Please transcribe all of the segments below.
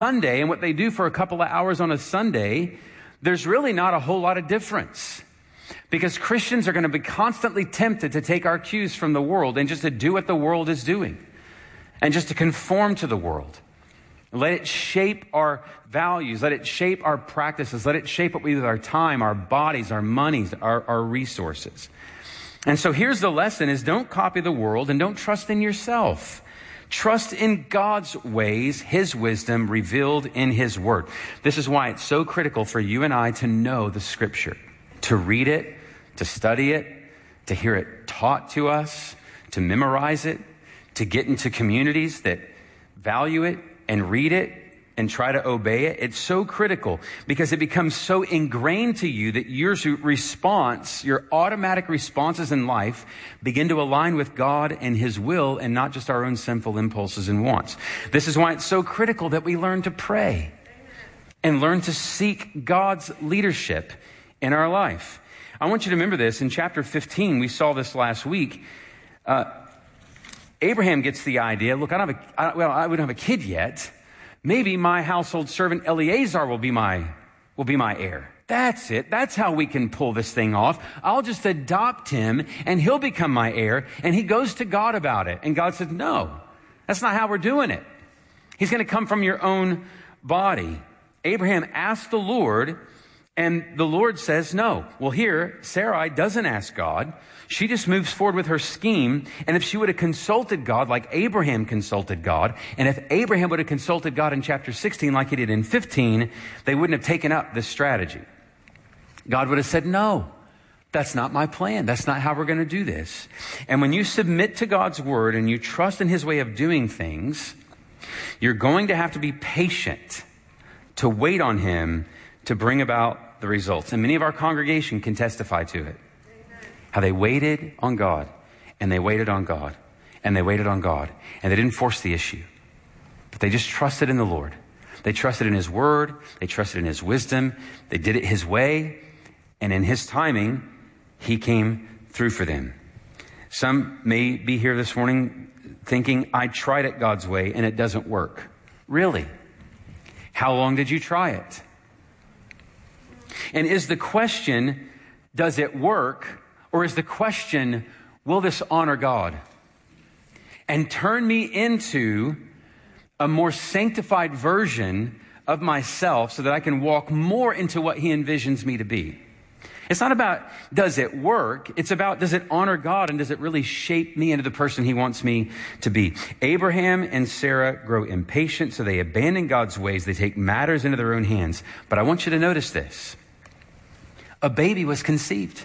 Sunday and what they do for a couple of hours on a Sunday, there's really not a whole lot of difference. Because Christians are going to be constantly tempted to take our cues from the world and just to do what the world is doing. And just to conform to the world. Let it shape our values. Let it shape our practices. Let it shape what we do with our time, our bodies, our monies, our resources. And so here's the lesson is don't copy the world and don't trust in yourself. Trust in God's ways, His wisdom revealed in His Word. This is why it's so critical for you and I to know the Scripture, to read it, to study it, to hear it taught to us, to memorize it, to get into communities that value it and read it and try to obey it. It's so critical because it becomes so ingrained to you that your response, your automatic responses in life begin to align with God and His will and not just our own sinful impulses and wants. This is why it's so critical that we learn to pray and learn to seek God's leadership in our life. I want you to remember this. In chapter 15, we saw this last week. Abraham gets the idea, look, I wouldn't have a kid yet. Maybe my household servant Eliezer will be my heir. That's it. That's how we can pull this thing off. I'll just adopt him and he'll become my heir. And he goes to God about it. And God says, no, that's not how we're doing it. He's going to come from your own body. Abraham asked the Lord, and the Lord says no. Well, here, Sarai doesn't ask God. She just moves forward with her scheme. And if she would have consulted God like Abraham consulted God, and if Abraham would have consulted God in chapter 16 like he did in 15, they wouldn't have taken up this strategy. God would have said, no, that's not my plan. That's not how we're going to do this. And when you submit to God's word and you trust in His way of doing things, you're going to have to be patient to wait on Him to bring about the results. And many of our congregation can testify to it. How they waited on God, and they waited on God, and they waited on God, and they didn't force the issue. But they just trusted in the Lord. They trusted in His word. They trusted in His wisdom. They did it His way, and in His timing, He came through for them. Some may be here this morning thinking, I tried it God's way, and it doesn't work. Really? How long did you try it? And is the question, does it work? Or is the question, will this honor God? And turn me into a more sanctified version of myself so that I can walk more into what He envisions me to be. It's not about, does it work? It's about, does it honor God? And does it really shape me into the person He wants me to be? Abraham and Sarah grow impatient, so they abandon God's ways. They take matters into their own hands. But I want you to notice this. A baby was conceived.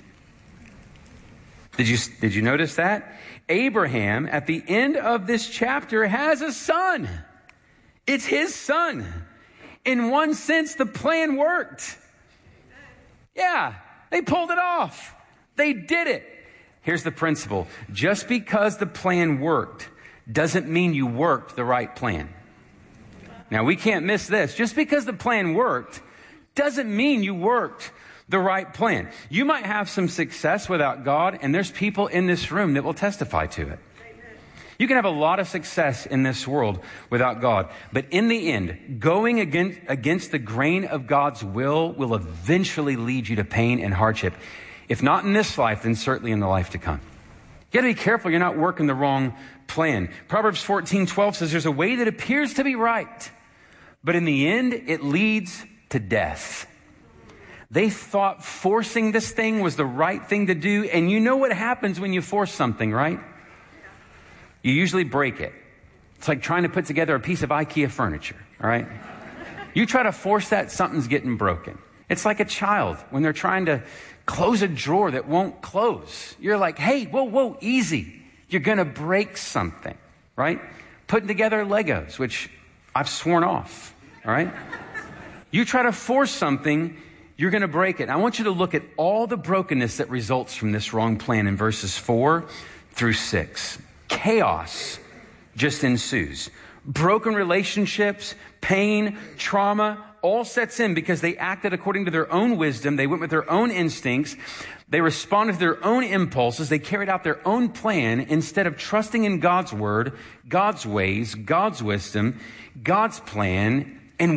Did you notice that? Abraham, at the end of this chapter, has a son. It's his son. In one sense, the plan worked. Yeah, they pulled it off. They did it. Here's the principle. Just because the plan worked doesn't mean you worked the right plan. Now, we can't miss this. Just because the plan worked doesn't mean you worked the right plan. You might have some success without God, and there's people in this room that will testify to it. You can have a lot of success in this world without God. But in the end, going against the grain of God's will eventually lead you to pain and hardship. If not in this life, then certainly in the life to come. You got to be careful you're not working the wrong plan. Proverbs 14:12 says there's a way that appears to be right, but in the end, it leads to death. They thought forcing this thing was the right thing to do. And you know what happens when you force something, right? You usually break it. It's like trying to put together a piece of IKEA furniture, all right? You try to force that, something's getting broken. It's like a child when they're trying to close a drawer that won't close. You're like, hey, whoa, easy. You're going to break something, right? Putting together Legos, which I've sworn off, all right? You try to force something, you're going to break it. I want you to look at all the brokenness that results from this wrong plan in verses 4 through 6. Chaos just ensues. Broken relationships, pain, trauma, all sets in because they acted according to their own wisdom. They went with their own instincts. They responded to their own impulses. They carried out their own plan instead of trusting in God's word, God's ways, God's wisdom, God's plan,